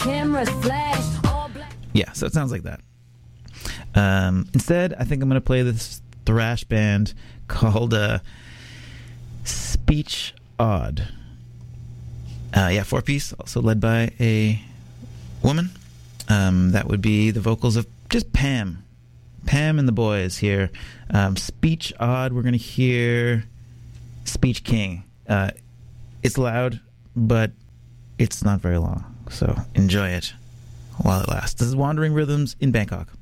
Cameras flash, all black. Yeah, so it sounds like that. Instead, I think I'm going to play this thrash band called Speech Odd. 4-piece, also led by a woman. That would be the vocals of just Pam. Pam and the boys here. Speech Odd, we're going to hear Speech King. It's loud, but it's not very long. So enjoy it while it lasts. This is Wandering Rhythms in Bangkok.